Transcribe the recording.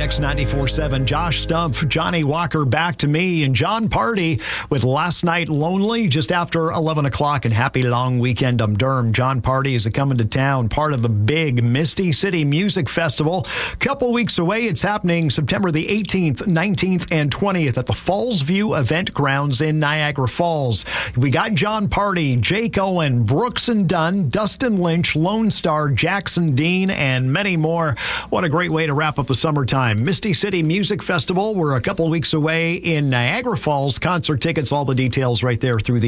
KLIX 94.7. Josh Stumpf, Johnny Walker, Back to Me, and John Party with Last Night Lonely just after 11 o'clock, and happy long weekend, Durham. John Party is coming to town, part of the big Misty City Music Festival. A couple weeks away, it's happening September the 18th, 19th, and 20th at the Falls View Event Grounds in Niagara Falls. We got John Party, Jake Owen, Brooks and Dunn, Dustin Lynch, Lone Star, Jackson Dean, and many more. What a great way to wrap up the summertime. Misty City Music Festival. We're a couple weeks away in Niagara Falls. Concert tickets, all the details right there through the